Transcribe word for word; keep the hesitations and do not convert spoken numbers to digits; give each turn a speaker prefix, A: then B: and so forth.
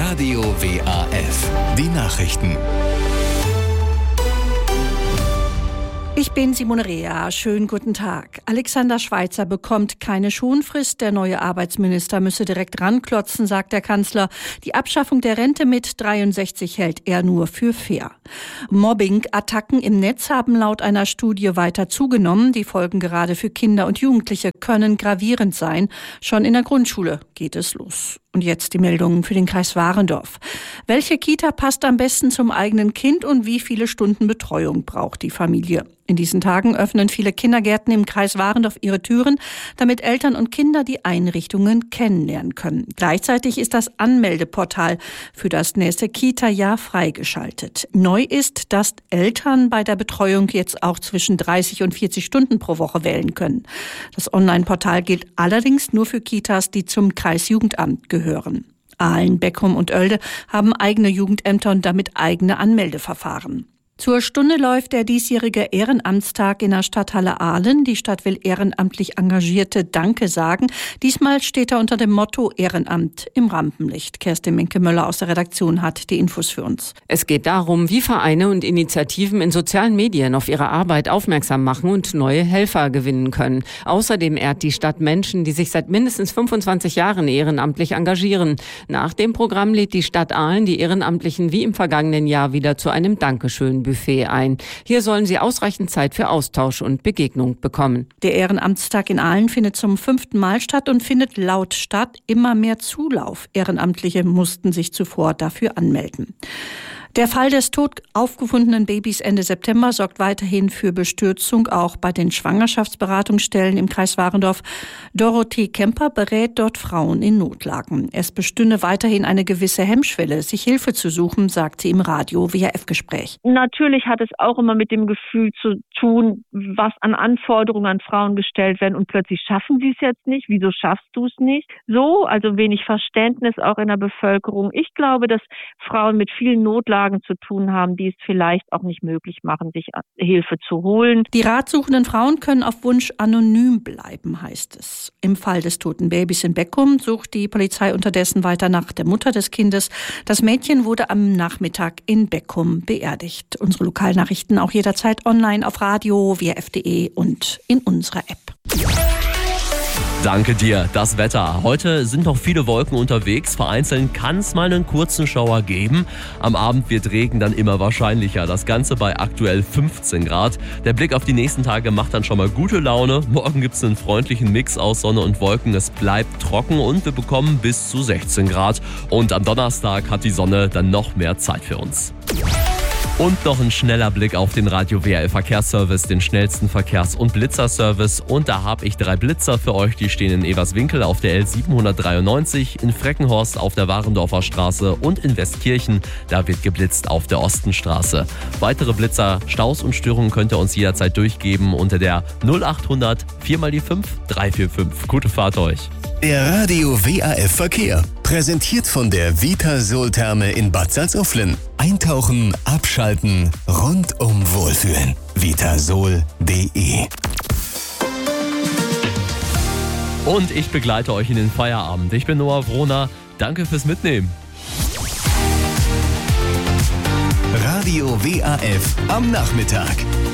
A: Radio W A F. Die Nachrichten.
B: Ich bin Simone Rea. Schönen guten Tag. Alexander Schweitzer bekommt keine Schonfrist. Der neue Arbeitsminister müsse direkt ranklotzen, sagt der Kanzler. Die Abschaffung der Rente mit dreiundsechzig hält er nur für fair. Mobbing-Attacken im Netz haben laut einer Studie weiter zugenommen. Die Folgen gerade für Kinder und Jugendliche können gravierend sein. Schon in der Grundschule geht es los. Und jetzt die Meldungen für den Kreis Warendorf. Welche Kita passt am besten zum eigenen Kind und wie viele Stunden Betreuung braucht die Familie? In diesen Tagen öffnen viele Kindergärten im Kreis Warendorf ihre Türen, damit Eltern und Kinder die Einrichtungen kennenlernen können. Gleichzeitig ist das Anmeldeportal für das nächste Kita-Jahr freigeschaltet. Neu ist, dass Eltern bei der Betreuung jetzt auch zwischen dreißig und vierzig Stunden pro Woche wählen können. Das Online-Portal gilt allerdings nur für Kitas, die zum Kreisjugendamt gehören. Aalen, Beckum und Oelde haben eigene Jugendämter und damit eigene Anmeldeverfahren. Zur Stunde läuft der diesjährige Ehrenamtstag in der Stadthalle Aalen. Die Stadt will ehrenamtlich Engagierte Danke sagen. Diesmal steht er unter dem Motto Ehrenamt im Rampenlicht. Kerstin Menke-Möller aus der Redaktion hat die Infos für uns.
C: Es geht darum, wie Vereine und Initiativen in sozialen Medien auf ihre Arbeit aufmerksam machen und neue Helfer gewinnen können. Außerdem ehrt die Stadt Menschen, die sich seit mindestens fünfundzwanzig Jahren ehrenamtlich engagieren. Nach dem Programm lädt die Stadt Aalen die Ehrenamtlichen wie im vergangenen Jahr wieder zu einem Dankeschön Buffet ein. Hier sollen sie ausreichend Zeit für Austausch und Begegnung bekommen.
B: Der Ehrenamtstag in Aalen findet zum fünften Mal statt und findet laut Stadt immer mehr Zulauf. Ehrenamtliche mussten sich zuvor dafür anmelden. Der Fall des tot aufgefundenen Babys Ende September sorgt weiterhin für Bestürzung, auch bei den Schwangerschaftsberatungsstellen im Kreis Warendorf. Dorothee Kemper berät dort Frauen in Notlagen. Es bestünde weiterhin eine gewisse Hemmschwelle, sich Hilfe zu suchen, sagt sie im Radio-W A F-Gespräch.
D: Natürlich hat es auch immer mit dem Gefühl zu tun, was an Anforderungen an Frauen gestellt werden und plötzlich schaffen sie es jetzt nicht. Wieso schaffst du es nicht? So, also wenig Verständnis auch in der Bevölkerung. Ich glaube, dass Frauen mit vielen Notlagen zu tun haben, die es vielleicht auch nicht möglich machen, sich Hilfe zu holen.
B: Die ratsuchenden Frauen können auf Wunsch anonym bleiben, heißt es. Im Fall des toten Babys in Beckum sucht die Polizei unterdessen weiter nach der Mutter des Kindes. Das Mädchen wurde am Nachmittag in Beckum beerdigt. Unsere Lokalnachrichten auch jederzeit online auf radio w a f punkt d e und in unserer App.
E: Danke dir. Das Wetter. Heute sind noch viele Wolken unterwegs. Vereinzelt kann es mal einen kurzen Schauer geben. Am Abend wird Regen dann immer wahrscheinlicher. Das Ganze bei aktuell fünfzehn Grad. Der Blick auf die nächsten Tage macht dann schon mal gute Laune. Morgen gibt es einen freundlichen Mix aus Sonne und Wolken. Es bleibt trocken und wir bekommen bis zu sechzehn Grad. Und am Donnerstag hat die Sonne dann noch mehr Zeit für uns. Und noch ein schneller Blick auf den Radio-W A F-Verkehrsservice, den schnellsten Verkehrs- und Blitzerservice. Und da habe ich drei Blitzer für euch, die stehen in Everswinkel auf der L siebenhundertdreiundneunzig, in Freckenhorst auf der Warendorfer Straße und in Westkirchen, da wird geblitzt auf der Ostenstraße. Weitere Blitzer, Staus und Störungen könnt ihr uns jederzeit durchgeben unter der null achthundert vier mal die fünf drei vier fünf. Gute Fahrt euch!
A: Der Radio-W A F-Verkehr. Präsentiert von der Vitasol-Therme in Bad Salzuflen. Eintauchen, abschalten, rundum wohlfühlen. vitasol punkt d e.
E: Und ich begleite euch in den Feierabend. Ich bin Noah Wrohner. Danke fürs Mitnehmen.
A: Radio-W A F am Nachmittag.